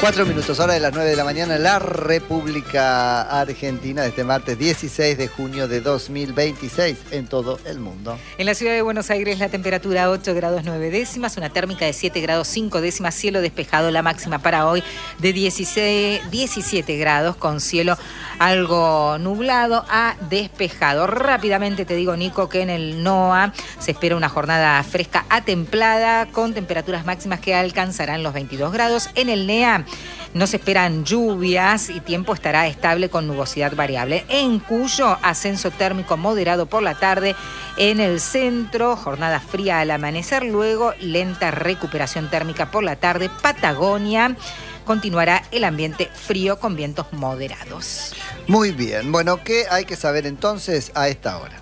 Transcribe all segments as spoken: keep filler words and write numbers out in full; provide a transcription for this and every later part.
Cuatro minutos, hora de las nueve de la mañana, en la República Argentina, de este martes dieciséis de junio de dos mil veintiséis, en todo el mundo. En la ciudad de Buenos Aires la temperatura ocho grados nueve décimas, una térmica de siete grados cinco décimas, cielo despejado, la máxima para hoy de dieciséis, diecisiete grados, con cielo algo nublado a despejado. Rápidamente te digo, Nico, que en el NOA se espera una jornada fresca a templada, con temperaturas máximas que alcanzarán los veintidós grados. En el NEA no se esperan lluvias y tiempo estará estable con nubosidad variable. En Cuyo, ascenso térmico moderado por la tarde. En el centro, jornada fría al amanecer, luego lenta recuperación térmica por la tarde. Patagonia, continuará el ambiente frío con vientos moderados. Muy bien, bueno, ¿qué hay que saber entonces a esta hora?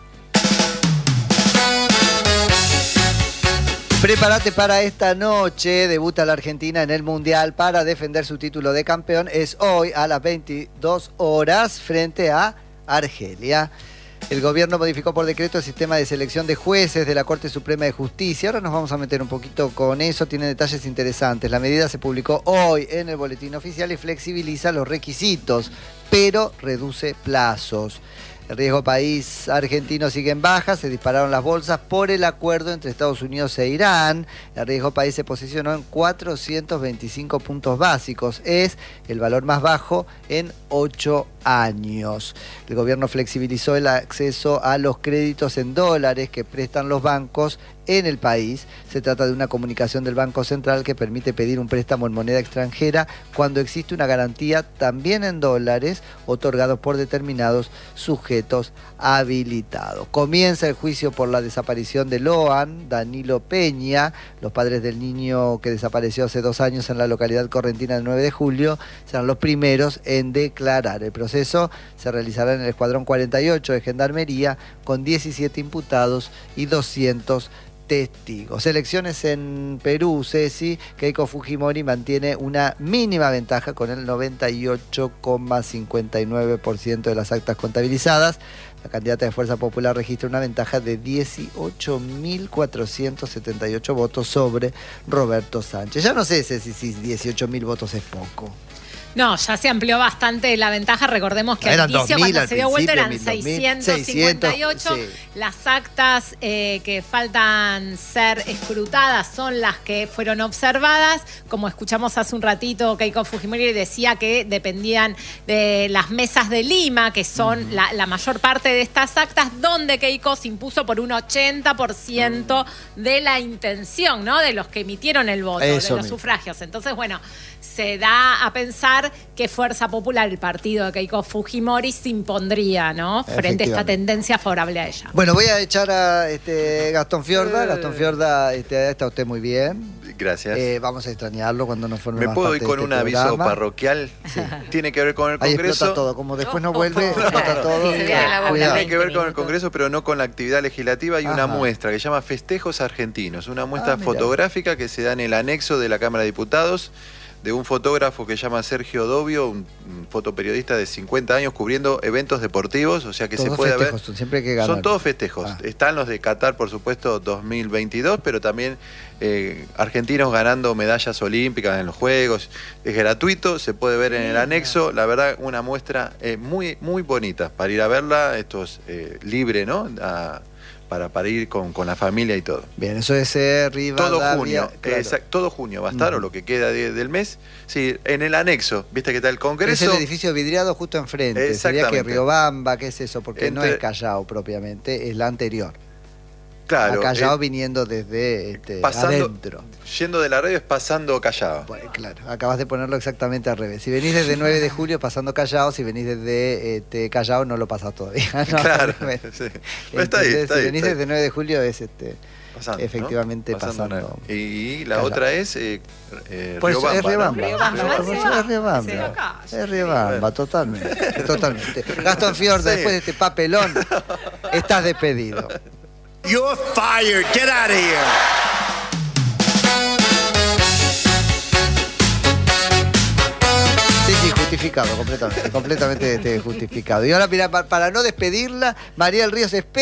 Prepárate para esta noche, debuta la Argentina en el Mundial para defender su título de campeón. Es hoy a las veintidós horas frente a Argelia. El gobierno modificó por decreto el sistema de selección de jueces de la Corte Suprema de Justicia. Ahora nos vamos a meter un poquito con eso, tiene detalles interesantes. La medida se publicó hoy en el boletín oficial y flexibiliza los requisitos, pero reduce plazos. El riesgo país argentino sigue en baja, se dispararon las bolsas por el acuerdo entre Estados Unidos e Irán. El riesgo país se posicionó en cuatrocientos veinticinco puntos básicos, es el valor más bajo en ocho años. El gobierno flexibilizó el acceso a los créditos en dólares que prestan los bancos en el país. Se trata de una comunicación del Banco Central que permite pedir un préstamo en moneda extranjera cuando existe una garantía también en dólares otorgados por determinados sujetos habilitados. Comienza el juicio por la desaparición de Loan, Danilo Peña. Los padres del niño que desapareció hace dos años en la localidad correntina del nueve de julio serán los primeros en declarar. El proceso se realizará en el Escuadrón cuarenta y ocho de Gendarmería con diecisiete imputados y doscientos testigos. Elecciones en Perú, Ceci. Keiko Fujimori mantiene una mínima ventaja con el noventa y ocho coma cincuenta y nueve por ciento de las actas contabilizadas. La candidata de Fuerza Popular registra una ventaja de dieciocho mil cuatrocientos setenta y ocho votos sobre Roberto Sánchez. Ya no sé, Ceci, si dieciocho mil votos es poco. No, ya se amplió bastante la ventaja. Recordemos que eran al inicio, dos mil, cuando al se dio vuelta, eran dos mil, seiscientos cincuenta y ocho. seiscientos, sí. Las actas eh, que faltan ser escrutadas son las que fueron observadas. Como escuchamos hace un ratito, Keiko Fujimori decía que dependían de las mesas de Lima, que son uh-huh. la, la mayor parte de estas actas, donde Keiko se impuso por un ochenta por ciento uh-huh. de la intención, ¿no? De los que emitieron el voto, Eso de los mismo. sufragios. Entonces, bueno, se da a pensar que Fuerza Popular, el partido de Keiko Fujimori, se impondría, ¿no? Frente a esta tendencia favorable a ella. Bueno, voy a echar a este Gastón Fiorda. Gastón Fiorda, este, está usted muy bien. Gracias. Eh, vamos a extrañarlo cuando nos forme ¿Me más puedo parte ir con de este un aviso programa? parroquial? Sí. Tiene que ver con el Ahí Congreso. explota todo. Como después no vuelve, explota todo. Sí, Cuidado. Tiene que ver con el Congreso, pero no con la actividad legislativa. Hay Ajá. una muestra que se llama Festejos Argentinos. Una muestra Ah, fotográfica que se da en el anexo de la Cámara de Diputados, de un fotógrafo que se llama Sergio Dobio, un, un fotoperiodista de cincuenta años cubriendo eventos deportivos, o sea que todos se puede festejos, ver. Siempre hay que ganar. Son todos festejos. Ah. Están los de Qatar, por supuesto, dos mil veintidós, pero también eh, argentinos ganando medallas olímpicas en los Juegos. Es gratuito, se puede ver en el anexo. La verdad, una muestra eh, muy, muy bonita para ir a verla. Esto es eh, libre, ¿no? A, Para, para ir con, con la familia y todo. Bien, eso es eh, Rivadavia. Todo junio, claro. exacto, todo junio va a estar, uh-huh. o lo que queda de, del mes. Sí, en el anexo, viste que está el Congreso. Es el edificio vidriado justo enfrente. Sería que Riobamba, ¿qué es eso? Porque Entre... no es Callao propiamente, es la anterior. Claro. A Callao eh, viniendo desde este, pasando, adentro. Yendo de la radio es pasando Callao. Bueno, claro, acabas de ponerlo exactamente al revés. Si venís desde nueve de julio pasando Callao, si venís desde este, Callao no lo pasas todavía. ¿No? Claro, sí. Pero está ahí, está si ahí, venís está desde nueve de julio es este, pasando, efectivamente ¿no? pasando. pasando. Y la Callao. otra es eh, eh, pues Riobamba. es Riobamba. ¿no? Riobamba. Riobamba. Es Riobamba. Sí, Es Riobamba, totalmente. totalmente. Gastón Fiorda, sí. Después de este papelón, estás despedido. You're fired. Get out of here. Sí, sí, justificado, completamente, completamente este, justificado. Y ahora, mira, para no despedirla, María del Río se espera.